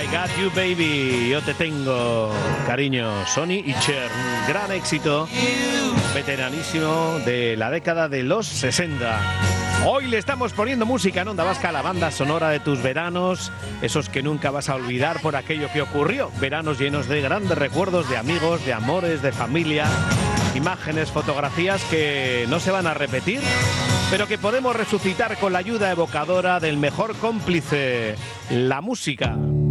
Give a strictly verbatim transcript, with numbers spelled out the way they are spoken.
Got You Baby, yo te tengo, cariño, Sonny y Cher, gran éxito, veteranísimo de la década de los sesenta. Hoy le estamos poniendo música en Onda Vasca a la banda sonora de tus veranos, esos que nunca vas a olvidar por aquello que ocurrió, veranos llenos de grandes recuerdos, de amigos, de amores, de familia, imágenes, fotografías que no se van a repetir, pero que podemos resucitar con la ayuda evocadora del mejor cómplice, la música.